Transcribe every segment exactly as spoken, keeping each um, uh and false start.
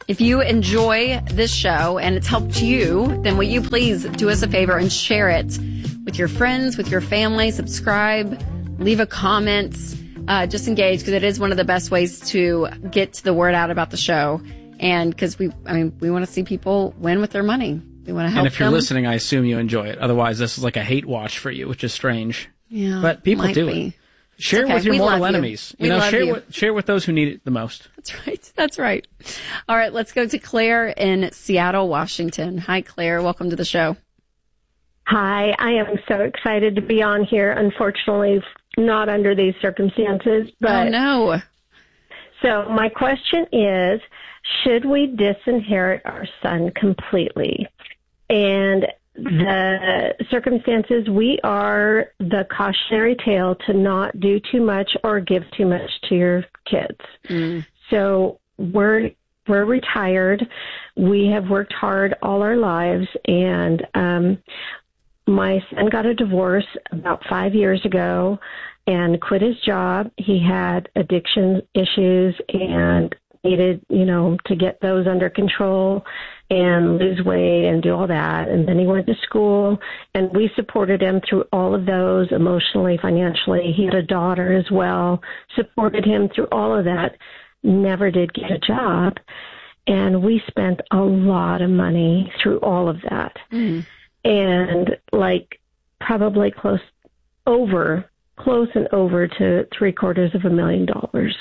If you enjoy this show and it's helped you, then will you please do us a favor and share it with your friends, with your family, subscribe, leave a comment, uh, just engage, because it is one of the best ways to get the word out about the show. And because we, I mean, we want to see people win with their money. We want to help them. And if you're them. listening, I assume you enjoy it. Otherwise, this is like a hate watch for you, which is strange. Yeah, but people do be. it. Share okay. it with your we mortal you. enemies. You we know, love share you. with, share with those who need it the most. That's right. That's right. All right, let's go to Claire in Seattle, Washington. Hi, Claire. Welcome to the show. Hi, I am so excited to be on here. Unfortunately, not under these circumstances. But oh, no. So my question is, should we disinherit our son completely? And the circumstances, we are the cautionary tale to not do too much or give too much to your kids. Mm. So we're we're retired. We have worked hard all our lives, and um, my son got a divorce about five years ago and quit his job. He had addiction issues and needed, you know, to get those under control and lose weight and do all that. And then he went to school, and we supported him through all of those emotionally, financially. He had a daughter as well, supported him through all of that, never did get a job. And we spent a lot of money through all of that. Mm. And like probably close over, close and over to three quarters of a million dollars.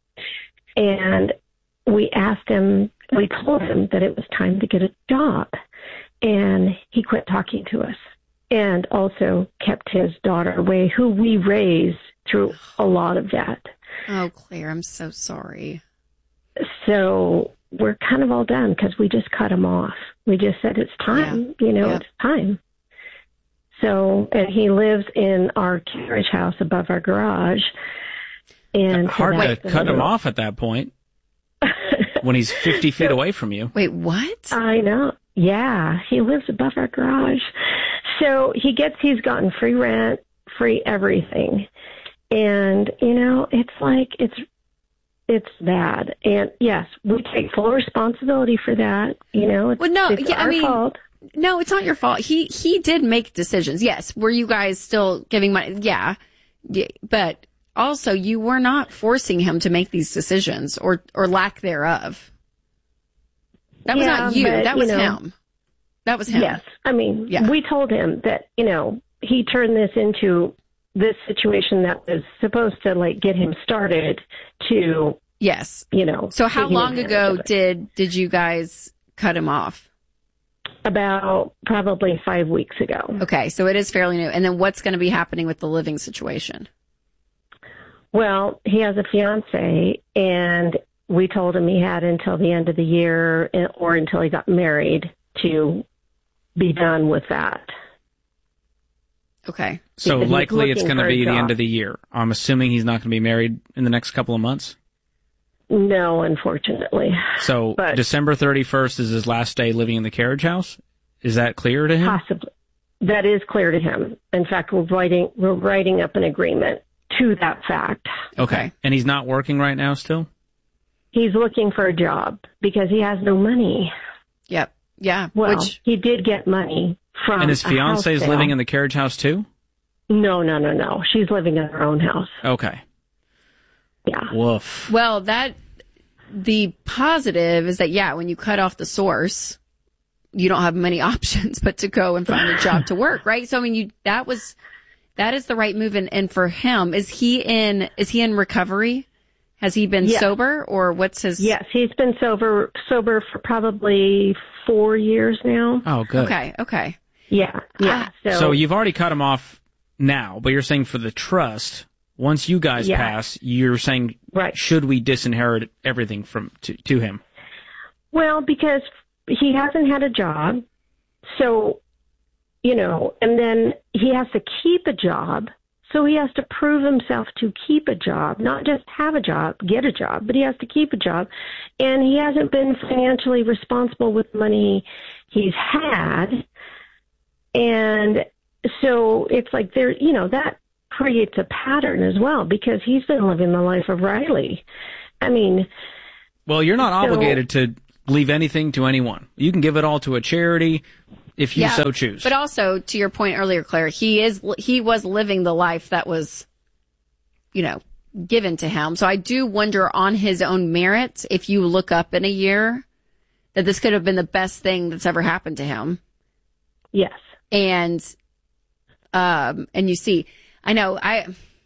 And we asked him, we told him that it was time to get a job, and he quit talking to us, and also kept his daughter away, who we raised through a lot of that. Oh, Claire, I'm so sorry. So we're kind of all done because we just cut him off. We just said, it's time, yeah. you know, yeah. it's time. So, and he lives in our carriage house above our garage. And hard so to cut him off at that point. When he's fifty feet away from you. Wait, what? I know. Yeah, he lives above our garage. So he gets, he's gotten free rent, free everything. And, you know, it's like, it's, it's bad. And yes, we take full responsibility for that. You know, it's, well, no, it's yeah, our I mean, fault. No, it's not your fault. He, he did make decisions. Yes. Were you guys still giving money? Yeah. yeah. But also, you were not forcing him to make these decisions or, or lack thereof. That was yeah, not you. but, that was you know, him. That was him. Yes. I mean, yeah. we told him that, you know, he turned this into this situation that was supposed to, like, get him started to, yes, you know. So how long ago did, did you guys cut him off? About probably five weeks ago. Okay, so it is fairly new. And then what's going to be happening with the living situation? Well, he has a fiance, and we told him he had until the end of the year or until he got married to be done with that. Okay. So Because likely it's going to be the job. end of the year. I'm assuming he's not going to be married in the next couple of months? No, unfortunately. So but December thirty-first is his last day living in the carriage house? Is that clear to him? Possibly. That is clear to him. In fact, we're writing, we're writing up an agreement to that fact. Okay. And he's not working right now still? He's looking for a job because he has no money. Yep. Yeah. Well, Which he did get money from And his a fiance is house living sale. in the carriage house too? No, no, no, no. She's living in her own house. Okay. Yeah. Woof. Well, that the positive is that, yeah, when you cut off the source, you don't have many options but to go and find a job to work, right? So, I mean, you that was that is the right move. And, and for him, is he in is he in recovery? Has he been Yes. sober, or what's his? Yes, he's been sober sober for probably four years now. Oh, good. Okay, okay. Yeah, yeah. Ah. So, So you've already cut him off now, but you're saying for the trust, once you guys Yeah. pass, you're saying, Right. should we disinherit everything from to, to him? well, because he hasn't had a job, so, you know, and then he has to keep a job, so he has to prove himself to keep a job, not just have a job, get a job, but he has to keep a job, and he hasn't been financially responsible with money he's had, and so it's like there, you know, that creates a pattern as well, because he's been living the life of Riley. I mean, Well, you're not So- obligated to leave anything to anyone. You can give it all to a charity if you Yeah, so choose. But also, to your point earlier, Claire, he is he was living the life that was, you know, given to him. So I do wonder on his own merit, if you look up in a year, that this could have been the best thing that's ever happened to him. Yes. And, um, and you see, I know, I...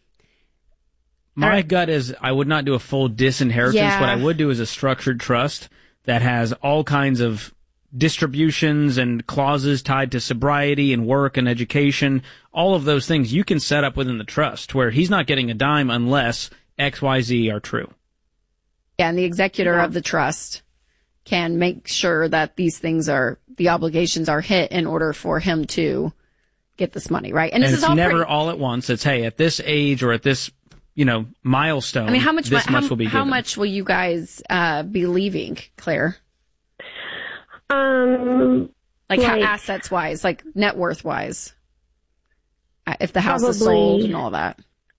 My gut is I would not do a full disinheritance. Yeah. What I would do is a structured trust that has all kinds of distributions and clauses tied to sobriety and work and education. All of those things you can set up within the trust where he's not getting a dime unless X, Y, Z are true. Yeah, and the executor Yeah. of the trust can make sure that these things are, the obligations are hit in order for him to get this money, right? And, And this it's is all never pretty, all at once. It's, hey, at this age or at this, you know, milestone, I mean, how much, this how, much will be how given. much will you guys uh, be leaving, Claire? Um, Like, how, Like- assets wise, like net worth wise, Uh, if the house is Probably- sold and all that.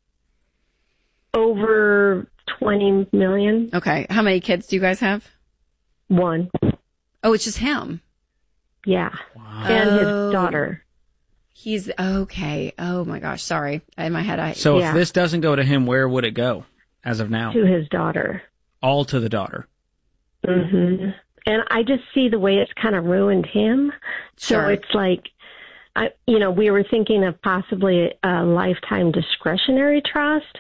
over twenty million. Okay, how many kids do you guys have? One. Oh, it's just him. Yeah. And Oh. his daughter. He's okay. Oh my gosh, sorry. In my head, I So Yeah. if this doesn't go to him, where would it go as of now? To his daughter. All to the daughter. hmm And I just see the way it's kind of ruined him. So Sure. it's like, I, you know, we were thinking of possibly a lifetime discretionary trust,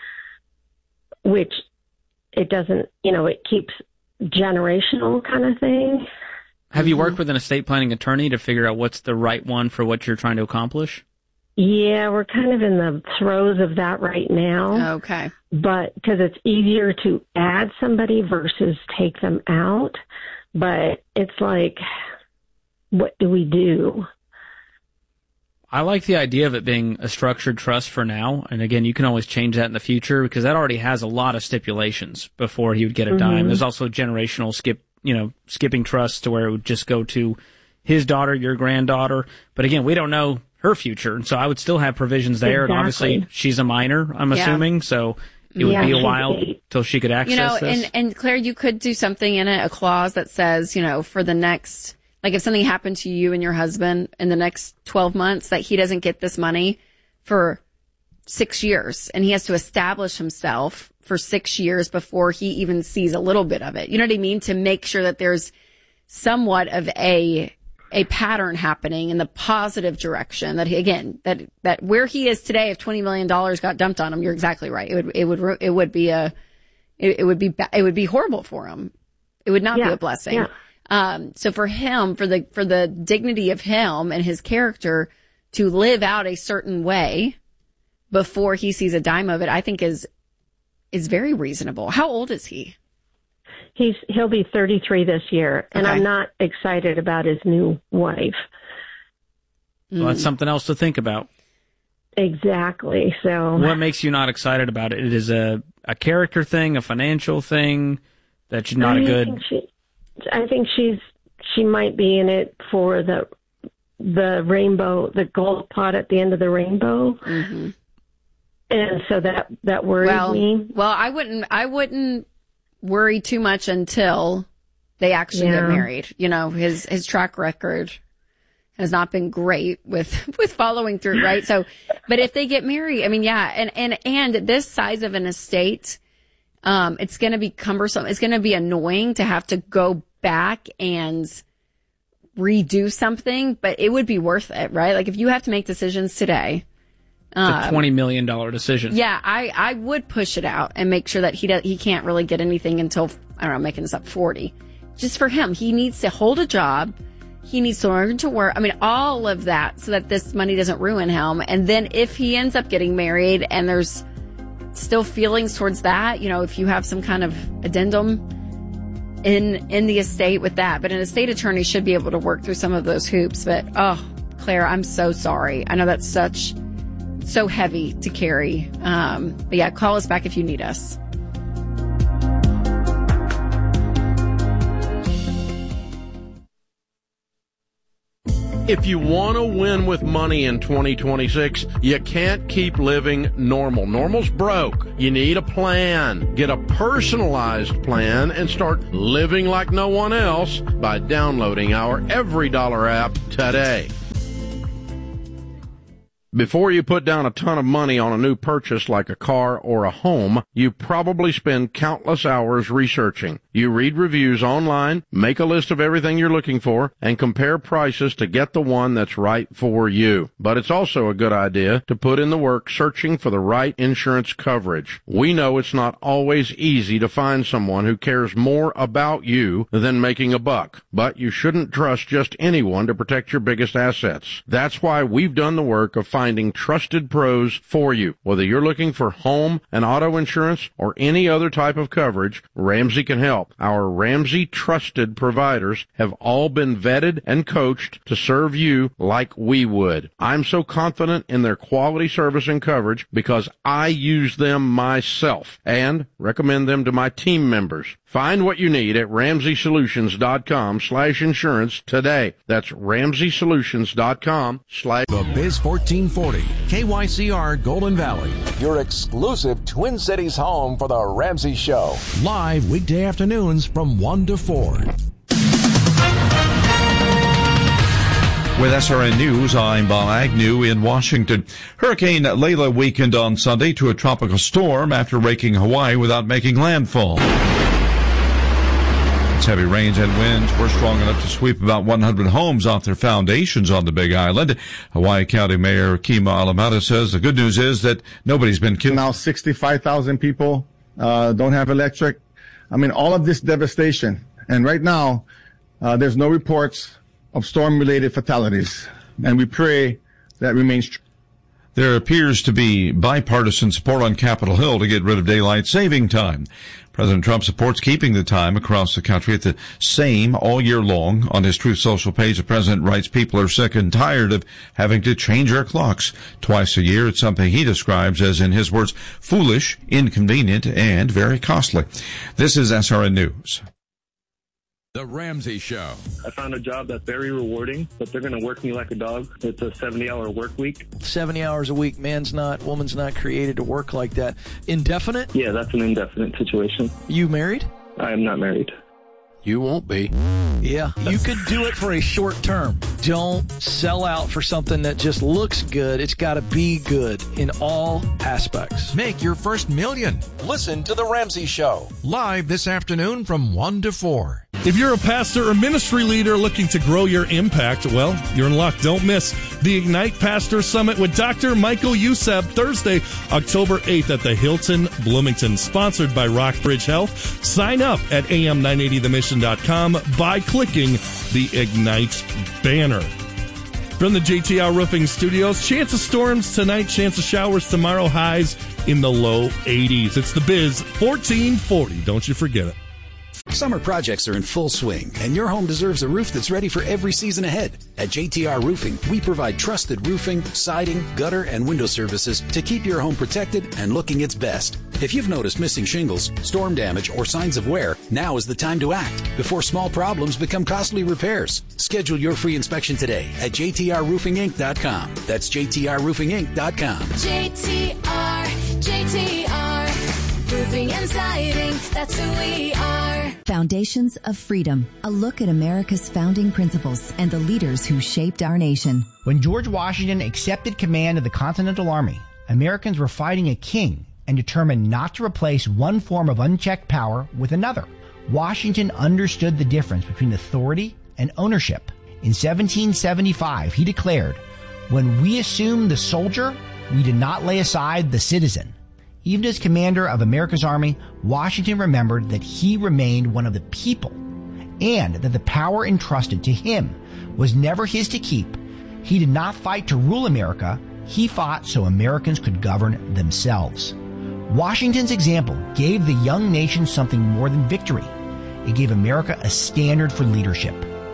which it doesn't, you know, it keeps generational kind of thing. Have you Mm-hmm. worked with an estate planning attorney to figure out what's the right one for what you're trying to accomplish? Yeah, we're kind of in the throes of that right now. okay. But because it's easier to add somebody versus take them out. But it's like, what do we do? I like the idea of it being a structured trust for now. And again, you can always change that in the future because that already has a lot of stipulations before he would get a dime. There's also generational skip, you know, skipping trusts to where it would just go to his daughter, your granddaughter. But again, we don't know her future. And so I would still have provisions there. And obviously Exactly. she's a minor, I'm Yeah. assuming. So it would Yeah, be a she's while eight. till she could access You know, this. and, and Claire, you could do something in it, a clause that says, you know, for the next, like if something happened to you and your husband in the next twelve months, that he doesn't get this money for six years and he has to establish himself for six years before he even sees a little bit of it. You know what I mean? To make sure that there's somewhat of a, a pattern happening in the positive direction that he, again, that, that where he is today, if twenty million dollars got dumped on him, you're exactly right. It would, it would, it would be a, it, it would be, ba- it would be horrible for him. It would not be Yeah, a blessing. yeah. Um, so for him, for the, for the dignity of him and his character to live out a certain way before he sees a dime of it, I think is, is very reasonable. How old is he? He's he'll be thirty-three this year, and Okay. I'm not excited about his new wife. Well, that's something else to think about. Exactly. So What makes you not excited about it? It is a, a character thing, a financial thing, that you're not I a good... Think she, I think she's she might be in it for the the rainbow, the gold pot at the end of the rainbow, Mm-hmm. and so that that worries Well, me. well, I wouldn't, I wouldn't worry too much until they actually Yeah. get married. You know, his, his track record has not been great with, with following through, right? So, but if they get married, I mean, yeah, and, and, and this size of an estate, um, it's going to be cumbersome. It's going to be annoying to have to go back and redo something, but it would be worth it, right? Like if you have to make decisions today, It's a twenty million dollars decision. yeah, I, I would push it out and make sure that he does, he can't really get anything until, I don't know, making this up, forty. Just for him, he needs to hold a job. He needs to learn to work. I mean, all of that so that this money doesn't ruin him. And then if he ends up getting married and there's still feelings towards that, you know, if you have some kind of addendum in, in the estate with that, but an estate attorney should be able to work through some of those hoops. But, oh, Claire, I'm so sorry. I know that's such, so heavy to carry. Um, but yeah, call us back if you need us. If you want to win with money in twenty twenty-six, you can't keep living normal. Normal's broke. You need a plan. Get a personalized plan and start living like no one else by downloading our Every Dollar app today. Before you put down a ton of money on a new purchase like a car or a home, you probably spend countless hours researching. You read reviews online, make a list of everything you're looking for, and compare prices to get the one that's right for you. But it's also a good idea to put in the work searching for the right insurance coverage. We know it's not always easy to find someone who cares more about you than making a buck, but you shouldn't trust just anyone to protect your biggest assets. That's why we've done the work of finding trusted pros for you. Whether you're looking for home and auto insurance or any other type of coverage, Ramsey can help. Our Ramsey trusted providers have all been vetted and coached to serve you like we would. I'm so confident in their quality service and coverage because I use them myself and recommend them to my team members. Find what you need at ramsey solutions dot com slash insurance today. That's ramsey solutions dot com slash. The Biz fourteen forty, K Y C R Golden Valley. Your exclusive Twin Cities home for the Ramsey Show. Live weekday afternoons from one to four. With S R N News, I'm Bob Agnew in Washington. Hurricane Layla weakened on Sunday to a tropical storm after raking Hawaii without making landfall. Its heavy rains and winds were strong enough to sweep about one hundred homes off their foundations on the Big Island. Hawaii County Mayor Kima Alamata says the good news is that nobody's been killed. Now sixty-five thousand people uh, don't have electric. I mean, all of this devastation. And right now, uh, there's no reports of storm-related fatalities. And we pray that remains true. There appears to be bipartisan support on Capitol Hill to get rid of daylight saving time. President Trump supports keeping the time across the country at the same all year long. On his Truth Social page, the president writes people are sick and tired of having to change our clocks twice a year. It's something he describes as, in his words, foolish, inconvenient, and very costly. This is S R N News. The Ramsey Show. I found a job that's very rewarding, but they're going to work me like a dog. It's a seventy-hour work week. seventy hours a week. Man's not, woman's not created to work like that. Indefinite? Yeah, that's an indefinite situation. You married? I am not married. You won't be. Yeah, you could do it for a short term. Don't sell out for something that just looks good. It's got to be good in all aspects. Make your first million. Listen to The Ramsey Show. Live this afternoon from one to four. If you're a pastor or ministry leader looking to grow your impact, well, you're in luck. Don't miss the Ignite Pastor Summit with Doctor Michael Youssef, Thursday, October eighth at the Hilton Bloomington, sponsored by Rockbridge Health. Sign up at A M nine eighty the mission dot com by clicking the Ignite banner. From the J T R Roofing Studios, chance of storms tonight, chance of showers tomorrow, highs in the low eighties. It's the Biz fourteen forty. Don't you forget it. Summer projects are in full swing, and your home deserves a roof that's ready for every season ahead. At J T R Roofing, we provide trusted roofing, siding, gutter, and window services to keep your home protected and looking its best. If you've noticed missing shingles, storm damage, or signs of wear, now is the time to act before small problems become costly repairs. Schedule your free inspection today at J T R roofing inc dot com. That's J T R roofing inc dot com. J T R, J T R, roofing and siding, that's who we are. Foundations of Freedom, a look at America's founding principles and the leaders who shaped our nation. When George Washington accepted command of the Continental Army, Americans were fighting a king and determined not to replace one form of unchecked power with another. Washington understood the difference between authority and ownership. In seventeen seventy-five, he declared, "When we assume the soldier, we did not lay aside the citizen." Even as commander of America's Army, Washington remembered that he remained one of the people and that the power entrusted to him was never his to keep. He did not fight to rule America. He fought so Americans could govern themselves. Washington's example gave the young nation something more than victory. It gave America a standard for leadership.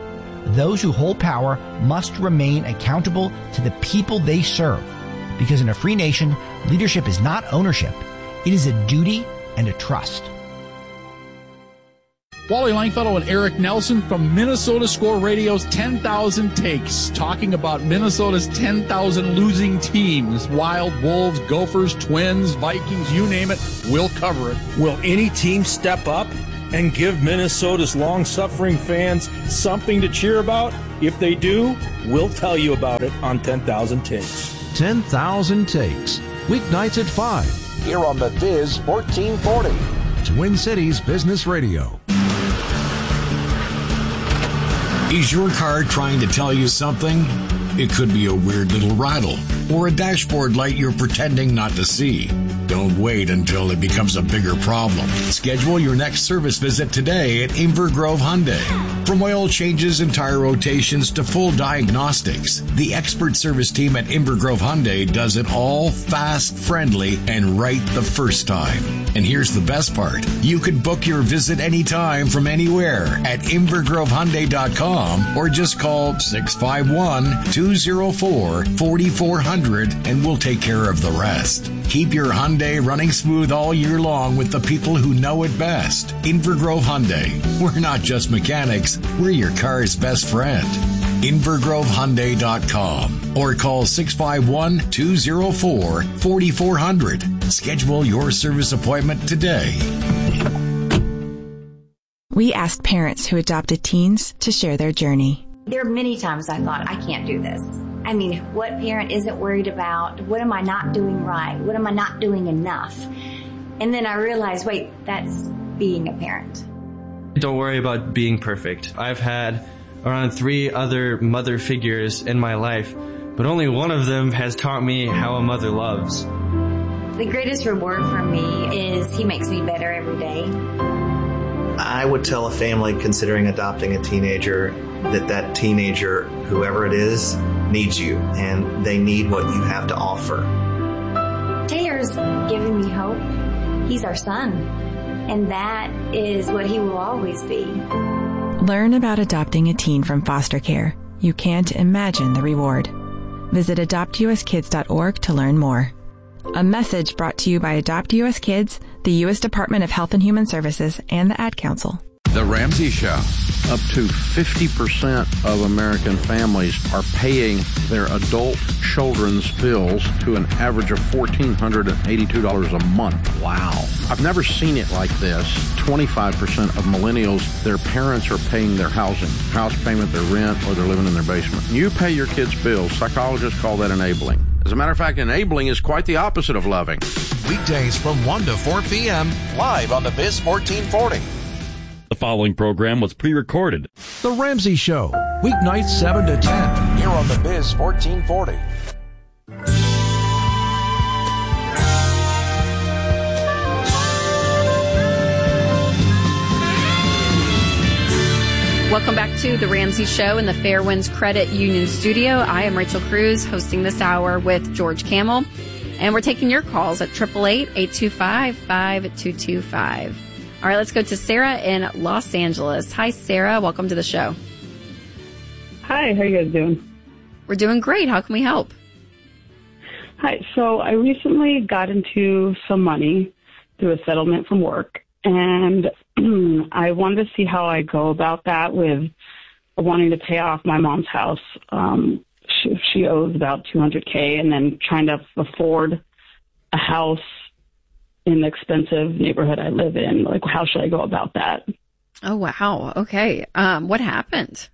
Those who hold power must remain accountable to the people they serve, because in a free nation, leadership is not ownership. It is a duty and a trust. Wally Langfellow and Eric Nelson from Minnesota Score Radio's ten thousand Takes, talking about Minnesota's ten thousand losing teams. Wild, Wolves, Gophers, Twins, Vikings, you name it, we'll cover it. Will any team step up and give Minnesota's long-suffering fans something to cheer about? If they do, we'll tell you about it on ten thousand Takes. ten thousand Takes, weeknights at five. Here on the Viz fourteen forty. Twin Cities Business Radio. Is your car trying to tell you something? It could be a weird little rattle or a dashboard light you're pretending not to see. Don't wait until it becomes a bigger problem. Schedule your next service visit today at Inver Grove Hyundai. From oil changes and tire rotations to full diagnostics, the expert service team at Inver Grove Hyundai does it all fast, friendly, and right the first time. And here's the best part. You can book your visit anytime from anywhere at inver grove hyundai dot com or just call six five one, two oh four, four four zero zero and we'll take care of the rest. Keep your Hyundai running smooth all year long with the people who know it best. Inver Grove Hyundai. We're not just mechanics, we're your car's best friend. inver grove hyundai dot com or call six five one, two oh four, four four zero zero. Schedule your service appointment today. We asked parents who adopted teens to share their journey. There are many times I thought, I can't do this. I mean, what parent isn't worried about? What am I not doing right? What am I not doing enough? And then I realized, wait, that's being a parent. Don't worry about being perfect. I've had around three other mother figures in my life, but only one of them has taught me how a mother loves. The greatest reward for me is he makes me better every day. I would tell a family considering adopting a teenager that that teenager, whoever it is, needs you, and they need what you have to offer. Taylor's giving me hope. He's our son, and that is what he will always be. Learn about adopting a teen from foster care. You can't imagine the reward. Visit adopt u s kids dot org to learn more. A message brought to you by Adopt U S Kids, the U S Department of Health and Human Services, and the Ad Council. The Ramsey Show. Up to fifty percent of American families are paying their adult children's bills to an average of one thousand four hundred eighty-two dollars a month. Wow. I've never seen it like this. twenty-five percent of millennials, their parents are paying their housing, house payment, their rent, or they're living in their basement. You pay your kids' bills. Psychologists call that enabling. As a matter of fact, enabling is quite the opposite of loving. Weekdays from one to four p.m. Live on the Biz fourteen forty. The following program was pre-recorded. The Ramsey Show, weeknights seven to ten. Here on the Biz fourteen forty. Welcome back to The Ramsey Show in the Fairwinds Credit Union studio. I am Rachel Cruz, hosting this hour with George Camel. And we're taking your calls at eight eight eight, eight two five, five two two five. All right, let's go to Sarah in Los Angeles. Hi, Sarah. Welcome to the show. Hi, how are you guys doing? We're doing great. How can we help? Hi, so I recently got into some money through a settlement from work, and I wanted to see how I go about that with wanting to pay off my mom's house. Um, she, she owes about two hundred K, and then trying to afford a house in the expensive neighborhood I live in. Like, how should I go about that? Oh, wow. Okay. Um, what happened?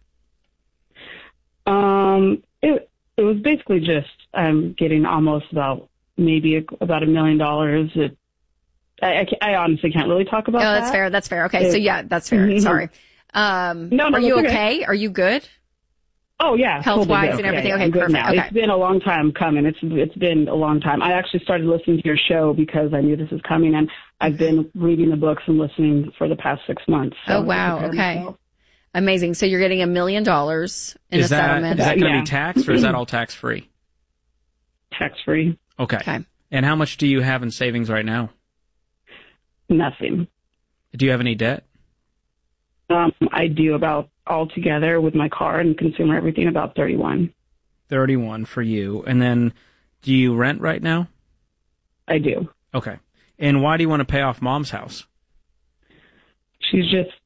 Um, it, it was basically just, I'm getting almost about maybe a, about a million dollars. It, I, I, I honestly can't really talk about that. Oh, that. that's fair. That's fair. Okay. It, so yeah, that's fair. Mm-hmm. Sorry. Um, no, no, are you okay? okay? Are you good? Oh yeah, health totally wise and everything. Yeah, okay, perfect. Now. Okay. It's been a long time coming. It's it's been a long time. I actually started listening to your show because I knew this was coming, and I've been reading the books and listening for the past six months. So oh wow, okay, myself. Amazing. So you're getting a million dollars in is a that, settlement. Is that going to yeah. be taxed, or is that all tax free? Tax free. Okay. Okay. And how much do you have in savings right now? Nothing. Do you have any debt? Um, I do about altogether with my car and consumer everything about thirty-one. thirty-one for you. And then do you rent right now? I do. Okay. And why do you want to pay off mom's house? She's just,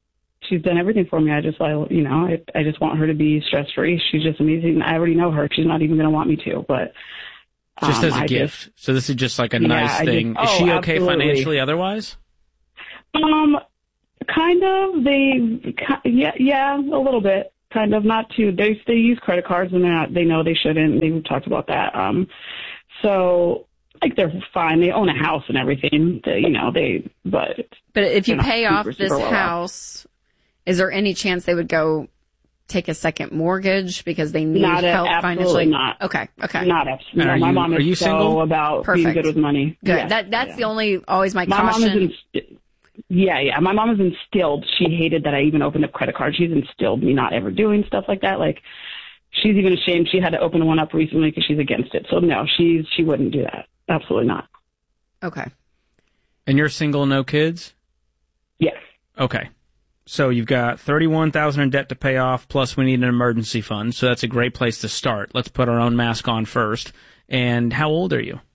she's done everything for me. I just, I, you know, I, I just want her to be stress free. She's just amazing. I already know her. She's not even going to want me to, but um, just as a I gift. Just, so this is just like a yeah, nice I thing. just, is oh, she okay absolutely. financially otherwise? Um, kind of. They, yeah, yeah, a little bit. Kind of, not too. They they use credit cards and they're not. They know they shouldn't. They've talked about that. Um, so like they're fine. They own a house and everything. They, you know they. But but if you pay off super, this super well house, is there any chance they would go take a second mortgage because they need not help a, financially? Not. Okay. Okay. Not absolutely. No, my you, mom is are you so single? about Perfect. being good with money. Good. Yeah, that that's yeah. the only always my, My caution. mom is inst- yeah, yeah. My mom is instilled. She hated that I even opened up credit cards. She's instilled me not ever doing stuff like that. Like, she's even ashamed. She had to open one up recently because she's against it. So no, she's she wouldn't do that. Absolutely not. Okay. And you're single, no kids? Yes. Okay. So you've got thirty-one thousand dollars in debt to pay off, plus we need an emergency fund. So that's a great place to start. Let's put our own mask on first. And how old are you?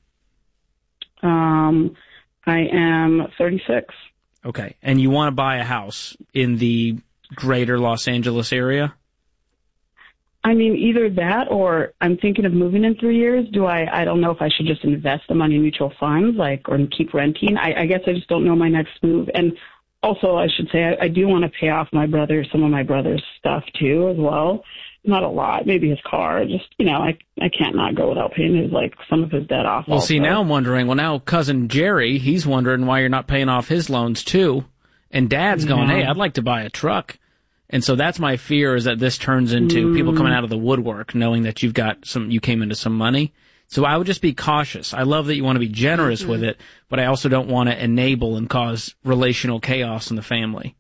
Um, I am thirty-six. Okay. And you want to buy a house in the greater Los Angeles area? I mean, either that or I'm thinking of moving in three years. Do I, I don't know if I should just invest the money in mutual funds, like, or keep renting. I, I guess I just don't know my next move. And also, I should say, I, I do want to pay off my brother, some of my brother's stuff too, as well. Not a lot, maybe his car. Just, you know, I I can't not go without paying his, like, some of his debt off. Well, also. see, now I'm wondering, well, now cousin Jerry, he's wondering why you're not paying off his loans too. And Dad's going, Yeah. hey, I'd like to buy a truck. And so that's my fear, is that this turns into Mm. people coming out of the woodwork knowing that you've got some, you came into some money. So I would just be cautious. I love that you want to be generous Mm-hmm. with it, but I also don't want to enable and cause relational chaos in the family.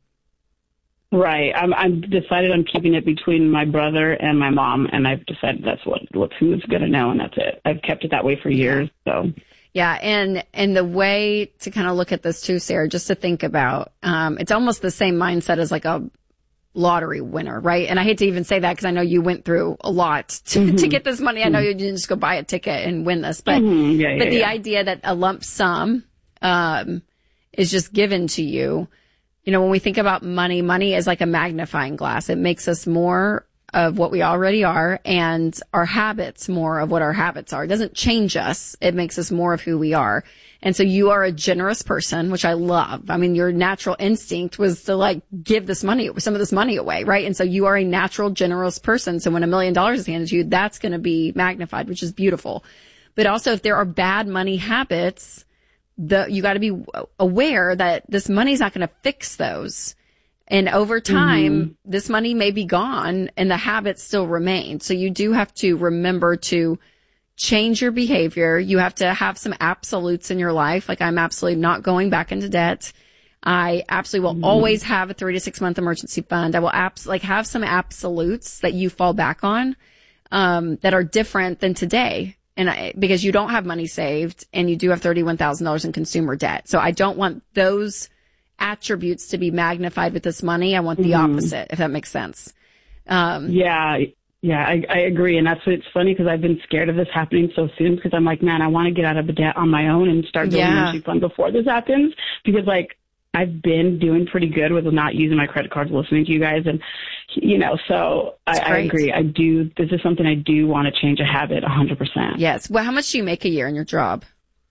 Right. I'm I'm decided I'm keeping it between my brother and my mom, and I've decided that's what, what who's going to know, and that's it. I've kept it that way for years, so. Yeah, and and the way to kind of look at this too, Sarah, just to think about, um, it's almost the same mindset as like a lottery winner, right? And I hate to even say that because I know you went through a lot to, Mm-hmm. to get this money. I know you didn't just go buy a ticket and win this, but Mhm. Yeah, yeah, but the yeah. idea that a lump sum um, is just given to you. You know, when we think about money, money is like a magnifying glass. It makes us more of what we already are, and our habits more of what our habits are. It doesn't change us. It makes us more of who we are. And so you are a generous person, which I love. I mean, your natural instinct was to like give this money, some of this money away, right? And so you are a natural generous person. So when a million dollars is handed to you, that's going to be magnified, which is beautiful. But also if there are bad money habits, the, you got to be aware that this money's not going to fix those. And over time, mm-hmm. this money may be gone and the habits still remain. So you do have to remember to change your behavior. You have to have some absolutes in your life. Like, I'm absolutely not going back into debt. I absolutely will mm-hmm. always have a three to six month emergency fund. I will abs- like have some absolutes that you fall back on, um, that are different than today. And I, because you don't have money saved and you do have thirty-one thousand dollars in consumer debt. So I don't want those attributes to be magnified with this money. I want the Mm-hmm. opposite, if that makes sense. Um, yeah, yeah, I, I agree. And that's it's funny because I've been scared of this happening so soon because I'm like, man, I want to get out of the debt on my own and start building Yeah. an emergency fund before this happens, because like I've been doing pretty good with not using my credit cards, listening to you guys. And, you know, so I, I agree. I do. This is something I do want to change a habit one hundred percent. Yes. Well, how much do you make a year in your job?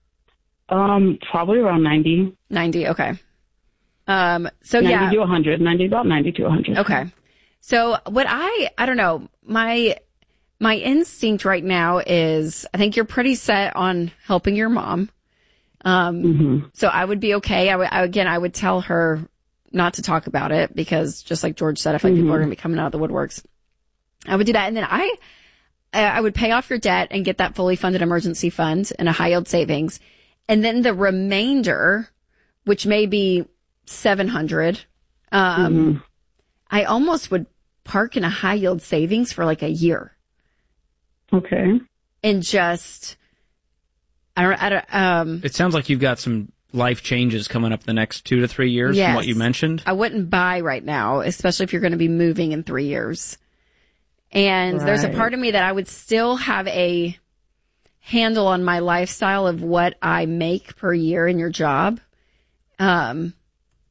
Um, probably around ninety. ninety. Okay. Um, so ninety yeah. to one hundred, ninety, about ninety to one hundred. Okay. So what I, I don't know, my, my instinct right now is I think you're pretty set on helping your mom. Um, mm-hmm. so I would be okay. I would, I, again, I would tell her not to talk about it because just like George said, I feel like mm-hmm. people are going to be coming out of the woodworks. I would do that. And then I, I would pay off your debt and get that fully funded emergency fund and a high yield savings. And then the remainder, which may be seven hundred, um, mm-hmm. I almost would park in a high yield savings for like a year. Okay. And just, I don't, I don't, um, It sounds like you've got some life changes coming up the next two to three years yes. from what you mentioned. I wouldn't buy right now, especially if you're going to be moving in three years. And Right. there's a part of me that I would still have a handle on my lifestyle of what I make per year in your job. Um,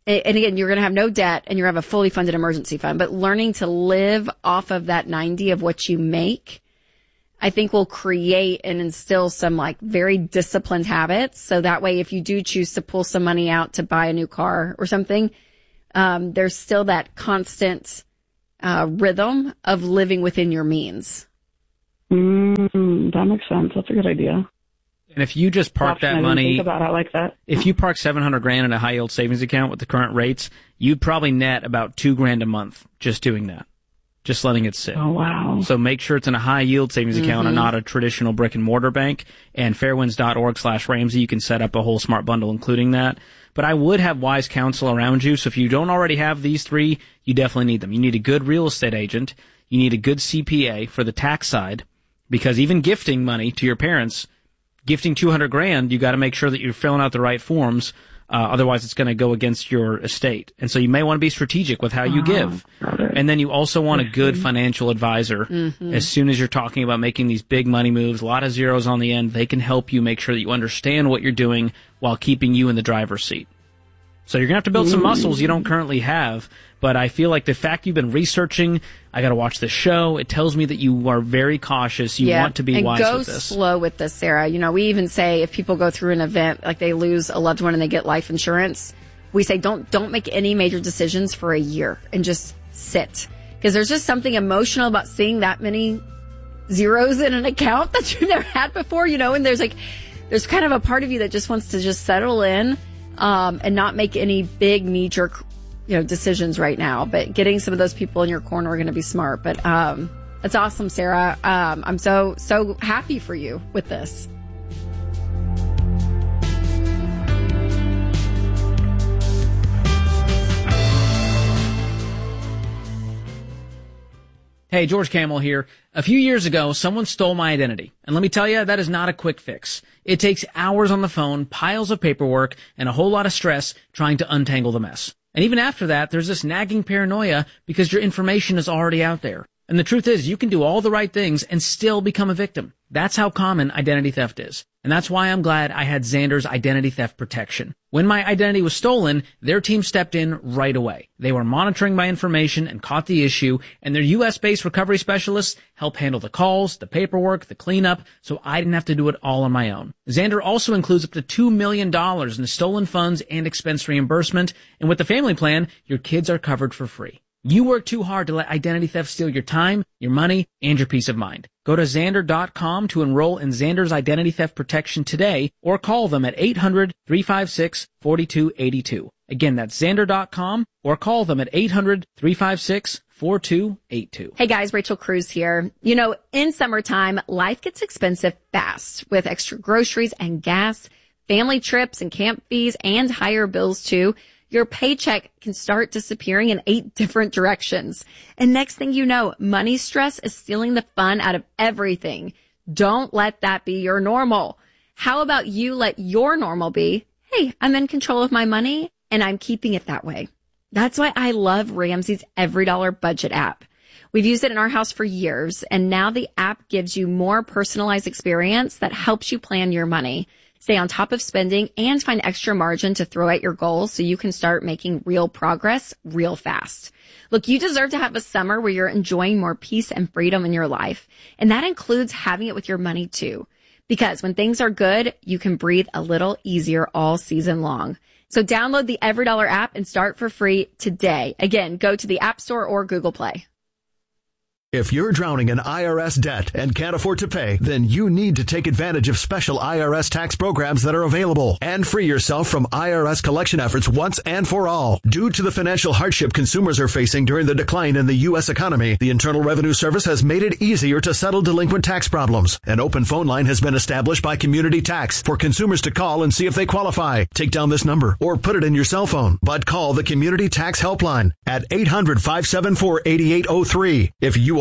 and again, you're going to have no debt and you're going to have a fully funded emergency fund, but learning to live off of that ninety of what you make, I think will create and instill some like very disciplined habits. So that way, if you do choose to pull some money out to buy a new car or something, um, there's still that constant uh, rhythm of living within your means. Mm, that makes sense. That's a good idea. And if you just park Option I that didn't money, think about it like that. if you park seven hundred grand in a high yield savings account with the current rates, you'd probably net about two grand a month just doing that, just letting it sit. Oh, wow. So make sure it's in a high yield savings Mm-hmm. account and not a traditional brick and mortar bank. And fairwinds.org slash Ramsey, you can set up a whole smart bundle including that. But I would have wise counsel around you. So if you don't already have these three, you definitely need them. You need a good real estate agent. You need a good C P A for the tax side, because even gifting money to your parents, gifting two hundred grand, you got to make sure that you're filling out the right forms. Uh, otherwise, it's going to go against your estate. And so you may want to be strategic with how you Oh, give. And then you also want a good financial advisor. Mhm. As soon as you're talking about making these big money moves, a lot of zeros on the end, they can help you make sure that you understand what you're doing while keeping you in the driver's seat. So you're going to have to build some Mm. muscles you don't currently have. But I feel like the fact you've been researching, I got to watch this show, it tells me that you are very cautious. You want to be and wise go with this. slow with this, Sarah. You know, we even say if people go through an event, like they lose a loved one and they get life insurance, we say don't don't make any major decisions for a year and just sit. Because there's just something emotional about seeing that many zeros in an account that you've never had before, you know, and there's like, there's kind of a part of you that just wants to just settle in um, and not make any big knee-jerk, you know, decisions right now. But getting some of those people in your corner are going to be smart. But um, that's awesome, Sarah. Um, I'm so, so happy for you with this. Hey, George Camel here. A few years ago, someone stole my identity. And let me tell you, that is not a quick fix. It takes hours on the phone, piles of paperwork, and a whole lot of stress trying to untangle the mess. And even after that, there's this nagging paranoia because your information is already out there. And the truth is, you can do all the right things and still become a victim. That's how common identity theft is. And that's why I'm glad I had Xander's Identity Theft Protection. When my identity was stolen, their team stepped in right away. They were monitoring my information and caught the issue, and their U S-based recovery specialists helped handle the calls, the paperwork, the cleanup, so I didn't have to do it all on my own. Xander also includes up to two million dollars in stolen funds and expense reimbursement, and with the family plan, your kids are covered for free. You work too hard to let identity theft steal your time, your money, and your peace of mind. Go to Xander dot com to enroll in Xander's Identity Theft Protection today, or call them at eight hundred, three five six, four two eight two. Again, that's Xander dot com, or call them at eight hundred, three five six, four two eight two. Hey guys, Rachel Cruz here. You know, in summertime, life gets expensive fast with extra groceries and gas, family trips and camp fees, and higher bills too. Your paycheck can start disappearing in eight different directions. And next thing you know, money stress is stealing the fun out of everything. Don't let that be your normal. How about you let your normal be, hey, I'm in control of my money and I'm keeping it that way. That's why I love Ramsey's Every Dollar Budget app. We've used it in our house for years, and now the app gives you more personalized experience that helps you plan your money, stay on top of spending, and find extra margin to throw at your goals so you can start making real progress real fast. Look, you deserve to have a summer where you're enjoying more peace and freedom in your life, and that includes having it with your money too. Because when things are good, you can breathe a little easier all season long. So download the Every Dollar app and start for free today. Again, go to the App Store or Google Play. If you're drowning in I R S debt and can't afford to pay, then you need to take advantage of special I R S tax programs that are available and free yourself from I R S collection efforts once and for all. Due to the financial hardship consumers are facing during the decline in the U S economy, the Internal Revenue Service has made it easier to settle delinquent tax problems. An open phone line has been established by Community Tax for consumers to call and see if they qualify. Take down this number or put it in your cell phone, but call the Community Tax Helpline at eight hundred, five seven four, eight eight zero three. If you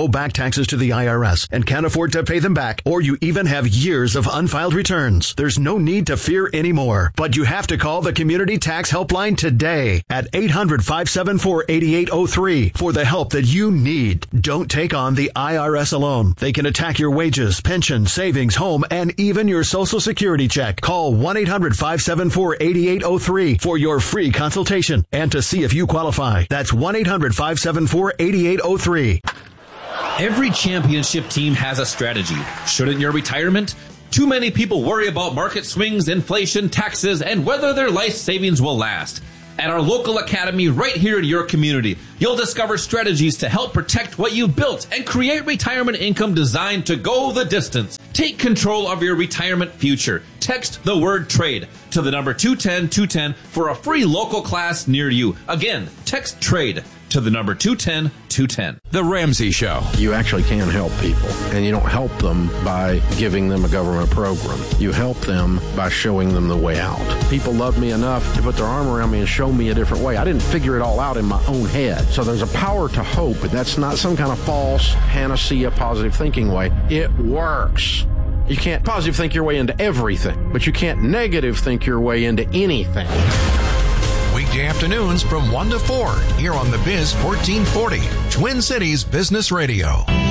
owe back taxes to the I R S and can't afford to pay them back, or you even have years of unfiled returns, there's no need to fear anymore. But you have to call the Community Tax Helpline today at eight hundred, five seven four, eight eight zero three for the help that you need. Don't take on the I R S alone. They can attack your wages, pension, savings, home, and even your Social Security check. Call one eight hundred, five seven four, eight eight zero three for your free consultation and to see if you qualify. That's one eight hundred, five seven four, eight eight zero three. Every championship team has a strategy. Shouldn't your retirement? Too many people worry about market swings, inflation, taxes, and whether their life savings will last. At our local academy right here in your community, you'll discover strategies to help protect what you've built and create retirement income designed to go the distance. Take control of your retirement future. Text the word trade to the number two ten two ten for a free local class near you. Again, text trade to the number two ten two ten. The Ramsey Show. You actually can help people, and you don't help them by giving them a government program. You help them by showing them the way out. People love me enough to put their arm around me and show me a different way. I didn't figure it all out in my own head. So there's a power to hope, and that's not some kind of false panacea positive thinking way. It works. You can't positive think your way into everything, but you can't negative think your way into anything. Weekday afternoons from one to four here on the Biz fourteen forty, Twin Cities Business Radio.